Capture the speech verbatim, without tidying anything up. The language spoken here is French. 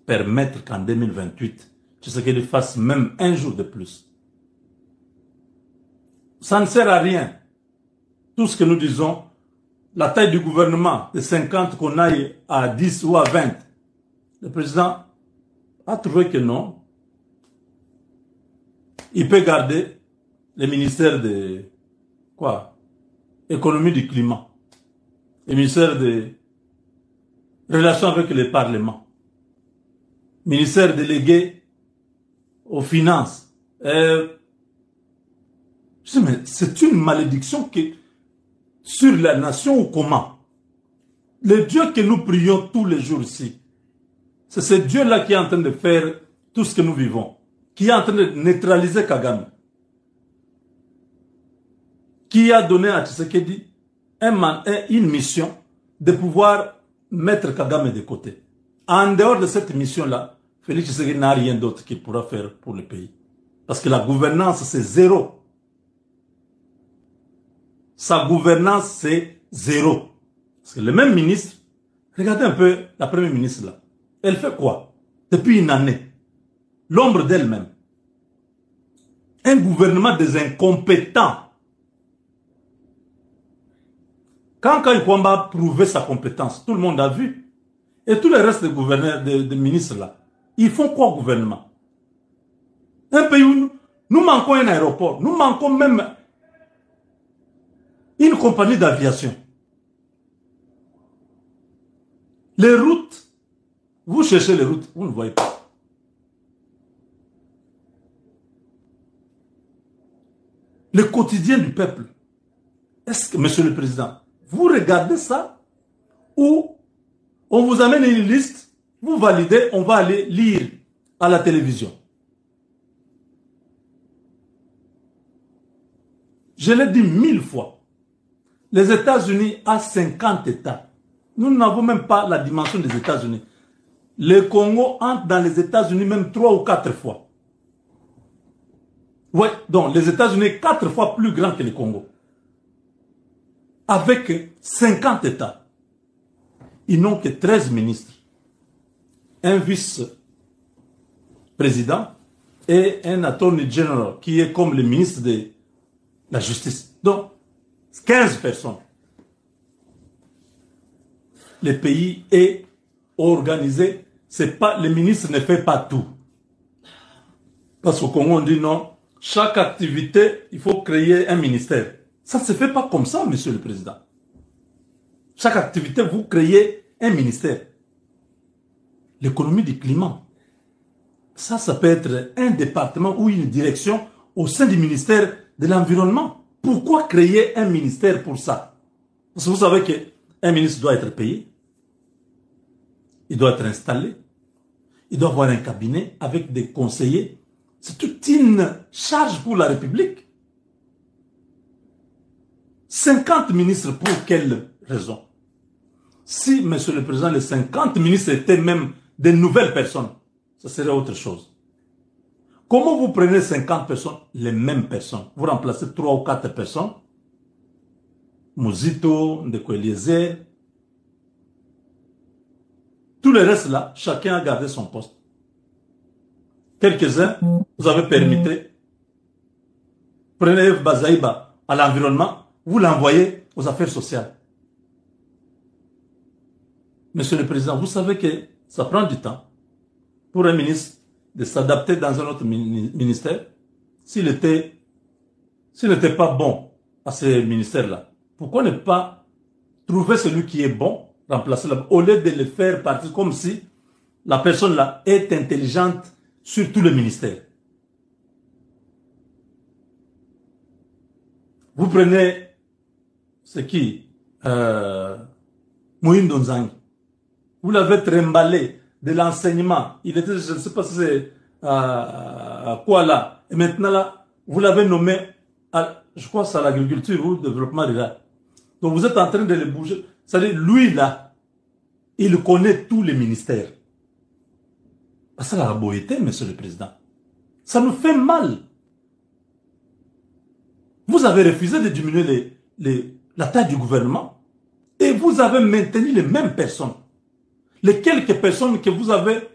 permettre qu'en deux mille vingt-huit, Tshisekedi fasse même un jour de plus. Ça ne sert à rien. Tout ce que nous disons, la taille du gouvernement de cinquante qu'on aille à dix ou à vingt, le président a trouvé que non. Il peut garder le ministère de quoi? Économie du climat, le ministère des relations avec le Parlement, ministère délégué aux finances. Euh, c'est une malédiction qui, sur la nation ou comment? Le Dieu que nous prions tous les jours ici, c'est ce Dieu-là qui est en train de faire tout ce que nous vivons, qui est en train de neutraliser Kagame, qui a donné à Tshisekedi un, une mission de pouvoir mettre Kagame de côté. En dehors de cette mission-là, Félix Tshisekedi n'a rien d'autre qu'il pourra faire pour le pays. Parce que la gouvernance, c'est zéro. Sa gouvernance, c'est zéro. Parce que le même ministre, regardez un peu la première ministre là. Elle fait quoi? Depuis une année. L'ombre d'elle-même. Un gouvernement des incompétents. Quand Kaïkwamba a prouvé sa compétence, tout le monde a vu. Et tous les restes des gouverneurs, des, des ministres là, ils font quoi au gouvernement? Un pays où nous, nous manquons un aéroport, nous manquons même une compagnie d'aviation. Les routes, vous cherchez les routes, vous ne voyez pas. Le quotidien du peuple. Est-ce que, Monsieur le Président, vous regardez ça ou on vous amène une liste, vous validez, on va aller lire à la télévision. Je l'ai dit mille fois. Les États-Unis ont cinquante États. Nous n'avons même pas la dimension des États-Unis. Le Congo entre dans les États-Unis même trois ou quatre fois. Oui, donc les États-Unis quatre fois plus grands que le Congo. Avec cinquante États. Ils n'ont que treize ministres. Un vice-président et un attorney general qui est comme le ministre de la justice. Donc, quinze personnes. Le pays est organisé. C'est pas, le ministre ne fait pas tout. Parce qu'au Congo, on dit non. Chaque activité, il faut créer un ministère. Ça ne se fait pas comme ça, Monsieur le Président. Chaque activité, vous créez un ministère. L'économie du climat. Ça, ça peut être un département ou une direction au sein du ministère de l'Environnement. Pourquoi créer un ministère pour ça? Parce que vous savez qu'un ministre doit être payé. Il doit être installé. Il doit avoir un cabinet avec des conseillers. C'est toute une charge pour la République. cinquante ministres, pour quelle raison? Si, Monsieur le Président, les cinquante ministres étaient même des nouvelles personnes, ça serait autre chose. Comment vous prenez cinquante personnes, les mêmes personnes? Vous remplacez trois ou quatre personnes. Mouzito, Ndeko Eliezer. Tous les restes là, chacun a gardé son poste. Quelques-uns, vous avez permis. Prenez Bazaïba à l'environnement, vous l'envoyez aux affaires sociales. Monsieur le Président, vous savez que ça prend du temps pour un ministre de s'adapter dans un autre ministère. S'il était, s'il n'était pas bon à ce ministère-là, pourquoi ne pas trouver celui qui est bon, remplacer là, au lieu de le faire partir comme si la personne-là est intelligente sur tout le ministère. Vous prenez ce qui euh, Moïse Donzang. Vous l'avez trimballé de l'enseignement. Il était, je ne sais pas si c'est euh, quoi là. Et maintenant là, vous l'avez nommé, à, je crois que c'est à l'agriculture ou au développement rural. Donc vous êtes en train de le bouger. C'est-à-dire, lui là, il connaît tous les ministères. C'est la beauté, Monsieur le Président. Ça nous fait mal. Vous avez refusé de diminuer les, les, la taille du gouvernement et vous avez maintenu les mêmes personnes. Les quelques personnes que vous avez